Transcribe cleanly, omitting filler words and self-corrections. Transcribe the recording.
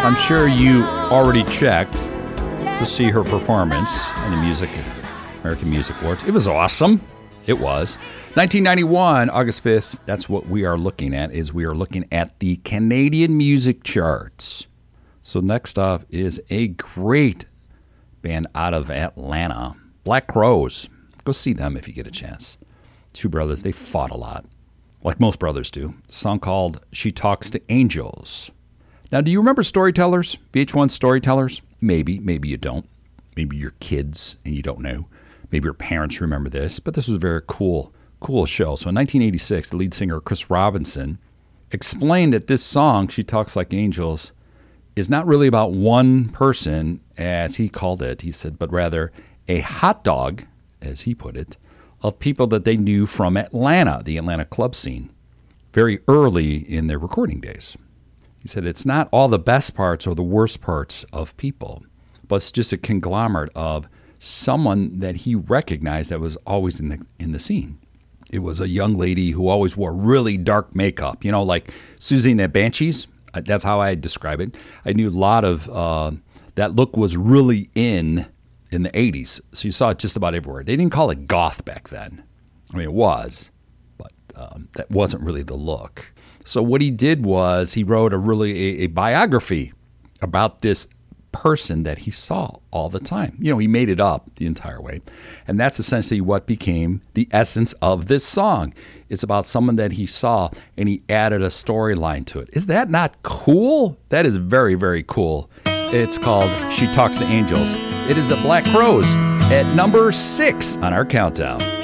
I'm sure you already checked to see her performance in the American Music Awards. It was awesome. It was. 1991, August 5th, that's what we are looking at, is we are looking at the Canadian music charts. So next up is a great band out of Atlanta, Black Crowes. Go see them if you get a chance. Two brothers, they fought a lot, like most brothers do. A song called She Talks to Angels. Now, do you remember Storytellers? VH1 Storytellers? Maybe you don't. Maybe you're kids and you don't know. Maybe your parents remember this, but this was a very cool show. So in 1986, the lead singer, Chris Robinson, explained that this song, She Talks Like Angels, is not really about one person, as he called it. He said, but rather a hot dog, as he put it, of people that they knew from Atlanta, the Atlanta club scene, very early in their recording days. He said, it's not all the best parts or the worst parts of people, but it's just a conglomerate of someone that he recognized that was always in the scene. It was a young lady who always wore really dark makeup, like Susie and the Banshees. That's how I describe it. I knew a lot of that look was really in the 80s, so you saw it just about everywhere. They didn't call it goth back then. I mean, it was, but that wasn't really the look. So what he did was he wrote a biography about this person that he saw all the time. He made it up the entire way. And that's essentially what became the essence of this song. It's about someone that he saw, and he added a storyline to it. Is that not cool? That is very, very cool. It's called She Talks to Angels. It is the Black Crowes at number 6 on our countdown.